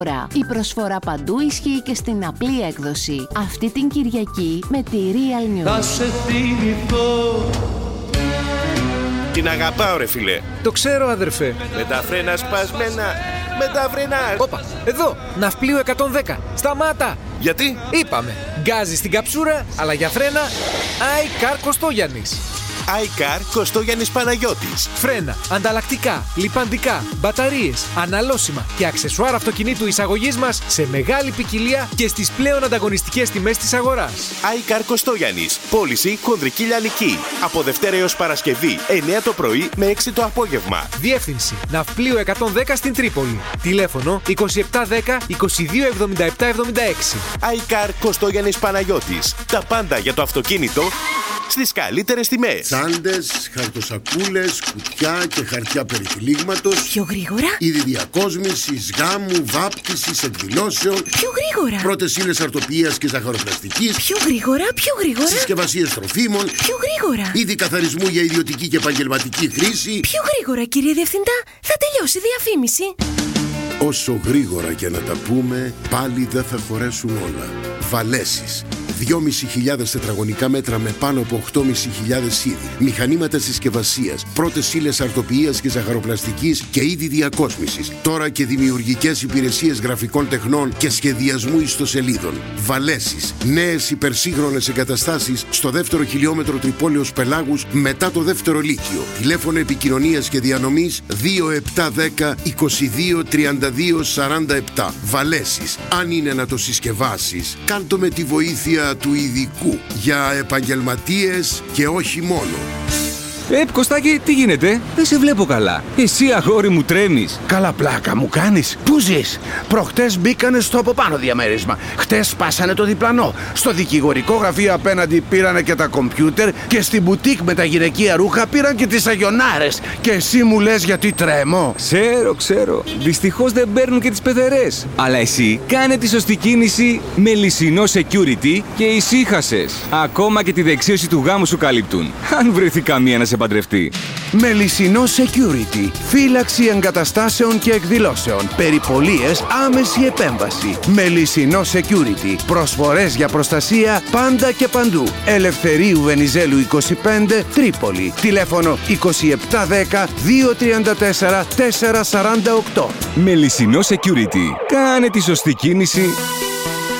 Η προσφορά παντού ισχύει και στην απλή έκδοση. Αυτή την Κυριακή με τη Real News. Θα σε θυμηθώ. Την αγαπάω ρε φίλε. Το ξέρω αδερφέ. Με τα φρένα σπασμένα. Με τα φρένα. Όπα, εδώ, ναυπλίο 110. Σταμάτα. Γιατί? Είπαμε, γκάζι στην καψούρα, αλλά για φρένα iCar Κωστόγιαννης. iCar Κωστόγιαννης Παναγιώτης. Φρένα, ανταλλακτικά, λιπαντικά, μπαταρίες, αναλώσιμα και αξεσουάρ αυτοκινήτου εισαγωγής μας σε μεγάλη ποικιλία και στις πλέον ανταγωνιστικές τιμές της αγοράς. iCar Κωστόγιαννης. Πώληση Χονδρική Λιανική. Από Δευτέρα έως Παρασκευή, 9 το πρωί με 6 το απόγευμα. Διεύθυνση Ναυπλίου 110 στην Τρίπολη. Τηλέφωνο 2710 227776. iCar Κωστόγιανης Παναγιώτης. Τα πάντα για το αυτοκίνητο στις καλύτερες τιμές. Τσάντες, χαρτοσακούλες, κουτιά και χαρτιά περιτυλίγματος. Πιο γρήγορα. Είδη διακόσμησης, γάμου, βάπτισης, εκδηλώσεων. Πιο γρήγορα. Πρώτες ύλες αρτοποιίας και ζαχαροπλαστικής. Πιο γρήγορα, πιο γρήγορα. Συσκευασίες τροφίμων. Πιο γρήγορα. Είδη καθαρισμού για ιδιωτική και επαγγελματική χρήση. Πιο γρήγορα, κύριε Διευθυντά. Θα τελειώσει η διαφήμιση. Όσο γρήγορα και να τα πούμε, πάλι δεν θα χωρέσουν όλα. Βαλέσεις. 2.500 τετραγωνικά μέτρα με πάνω από 8.500 είδη. Μηχανήματα συσκευασίας, πρώτες ύλες αρτοποιίας και ζαχαροπλαστικής και είδη διακόσμησης. Τώρα και δημιουργικές υπηρεσίες γραφικών τεχνών και σχεδιασμού ιστοσελίδων. Βαλέσεις. Νέες υπερσύγχρονες εγκαταστάσεις στο δεύτερο χιλιόμετρο Τρυπόλεως Πελάγους μετά το δεύτερο λύκειο. Τηλέφωνο επικοινωνίας και διανομής 2710 22 32 47. Βαλέσεις. Αν είναι να το συσκευάσεις, κάντο με τη βοήθεια του ειδικού για επαγγελματίες και όχι μόνο. Κωστάκη, τι γίνεται? Δεν σε βλέπω καλά. Εσύ, αγόρι μου, τρέμεις. Καλά πλάκα μου κάνεις. Πού ζεις? Προχτές μπήκανε στο από πάνω διαμέρισμα. Χτες σπάσανε το διπλανό. Στο δικηγορικό γραφείο απέναντι πήρανε και τα κομπιούτερ και στην μπουτίκ με τα γυναικεία ρούχα πήραν και τις αγιονάρες. Και εσύ μου λες γιατί τρέμω? Ξέρω. Δυστυχώς δεν παίρνουν και τις πεθερές. Αλλά εσύ κάνε τη σωστή κίνηση με Λυσινό Security και ησύχασες. Ακόμα και τη δεξίωση του γάμου σου καλύπτουν. Αν βρεθεί καμία να σε παντρευτεί. Με Λυσινό Security. Φύλαξη εγκαταστάσεων και εκδηλώσεων. Περιπολίες, άμεση επέμβαση. Με Λυσινό Security. Προσφορές για προστασία πάντα και παντού. Ελευθερίου Βενιζέλου 25, Τρίπολη. Τηλέφωνο 2710 234 448. Με Λυσινό Security. Κάνε τη σωστή κίνηση